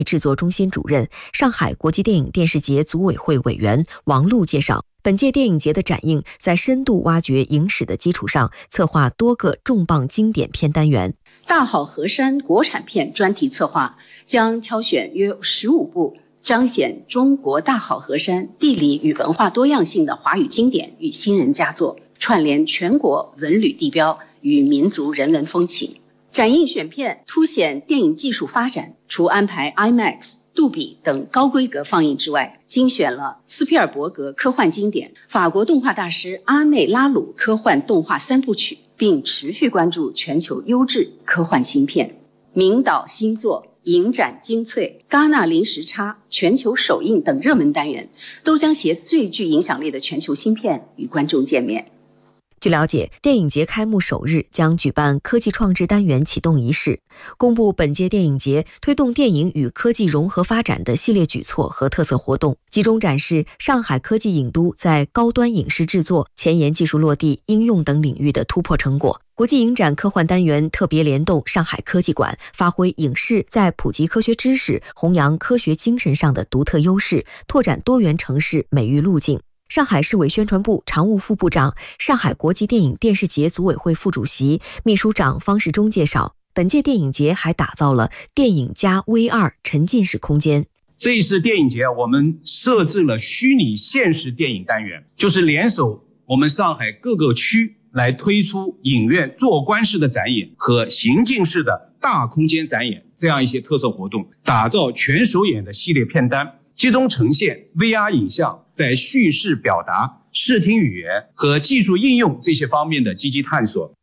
制作中心主任、上海国际电影电视节组委会委员王璐介绍，本届电影节的展映在深度挖掘影史的基础上，策划多个重磅经典片单元。 大好河山国产片专题策划将挑选约15部彰显中国大好河山地理与文化多样性的华语经典与新人佳作，串联全国文旅地标与民族人文风情。展映选片凸显电影技术发展，除安排 IMAX、杜比等高规格放映之外，精选了斯皮尔伯格科幻经典、法国动画大师阿内拉鲁科幻动画3部曲，并持续关注全球优质科幻新片。名导新作、影展精粹、戛纳零时差、全球首映等热门单元，都将携最具影响力的全球新片与观众见面。 据了解，电影节开幕首日将举办科技创智单元启动仪式，公布本届电影节推动电影与科技融合发展的系列举措和特色活动，集中展示上海科技影都在高端影视制作、前沿技术落地、应用等领域的突破成果。国际影展科幻单元特别联动上海科技馆，发挥影视在普及科学知识、弘扬科学精神上的独特优势，拓展多元城市美育路径。上海市委宣传部常务副部长、上海国际电影电视节组委会副主席、秘书长方世忠介绍，本届电影节还打造了电影加 VR 沉浸式空间。 这一次电影节我们设置了虚拟现实电影单元，就是联手我们上海各个区来推出影院坐观式的展演和行进式的大空间展演这样一些特色活动，打造全首演的系列片单，集中呈现 VR 影像在叙事表达、视听语言和技术应用这些方面的积极探索。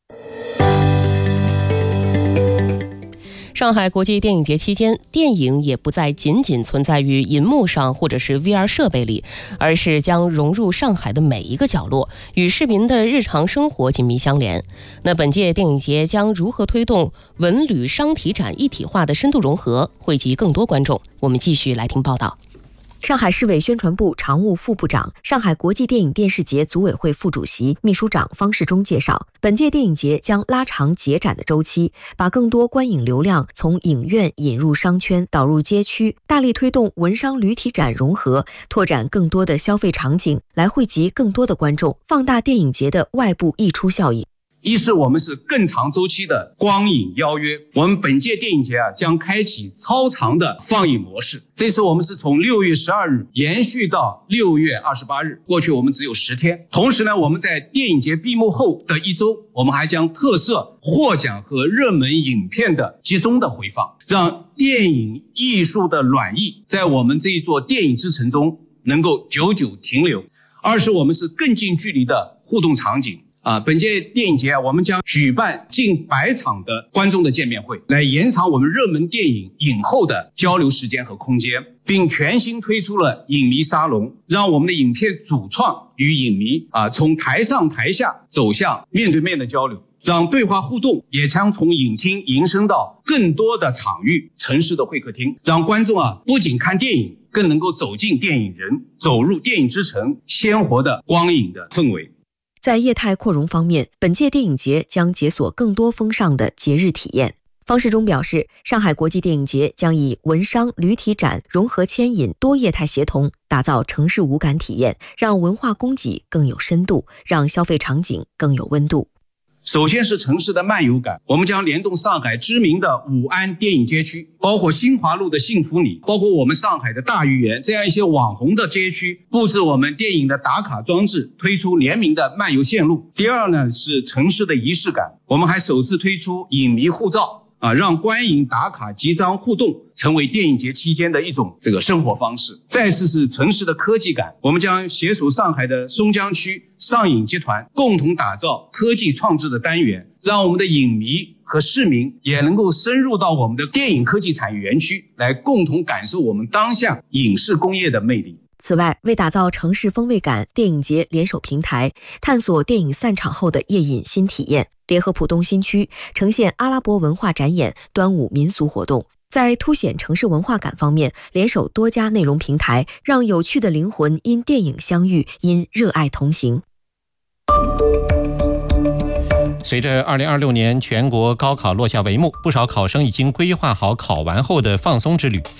上海国际电影节期间，电影也不再仅仅存在于银幕上或者是 VR 设备里，而是将融入上海的每一个角落，与市民的日常生活紧密相连。那本届电影节将如何推动文旅商体展一体化的深度融合，惠及更多观众？我们继续来听报道。 上海市委宣传部常务副部长、上海国际电影电视节组委会副主席、秘书长方世忠介绍，本届电影节将拉长节展的周期，把更多观影流量从影院引入商圈，导入街区，大力推动文商旅体展融合，拓展更多的消费场景，来惠及更多的观众，放大电影节的外部溢出效应。 一是我们是更长周期的光影邀约，我们本届电影节将开启超长的放映模式。这次我们是从6月12日延续到6月28日，过去我们只有10天。同时呢，我们在电影节闭幕后的1周，我们还将特设获奖和热门影片的集中的回放，让电影艺术的暖意在我们这一座电影之城中能够久久停留。二是我们是更近距离的互动场景。本届电影节我们将举办近100场的观众的见面会，来延长我们热门电影影后的交流时间和空间，并全新推出了影迷沙龙，让我们的影片主创与影迷从台上台下走向面对面的交流，让对话互动也将从影厅延伸到更多的场域、城市的会客厅，让观众不仅看电影，更能够走进电影人，走入电影之城鲜活的光影的氛围。 在业态扩容方面，本届电影节将解锁更多风尚的节日体验。方世忠表示，上海国际电影节将以文商旅体展融合牵引，多业态协同，打造城市无感体验，让文化供给更有深度，让消费场景更有温度。 首先是城市的漫游感，我们将联动上海知名的武安电影街区，包括新华路的幸福里，包括我们上海的大鱼园，这样一些网红的街区，布置我们电影的打卡装置，推出联名的漫游线路。第二呢，是城市的仪式感，我们还首次推出影迷护照，让观影打卡集章互动成为电影节期间的一种生活方式。再次是城市的科技感，我们将携手上海的松江区上影集团，共同打造科技创智的单元，让我们的影迷和市民也能够深入到我们的电影科技产业园区，来共同感受我们当下影视工业的魅力。 此外，为打造城市风味感，电影节联手平台，探索电影散场后的夜饮新体验，联合浦东新区呈现阿拉伯文化展演、端午民俗活动。在凸显城市文化感方面，联手多家内容平台，让有趣的灵魂因电影相遇，因热爱同行。 随着2026年全国高考落下帷幕，不少考生已经规划好考完后的放松之旅。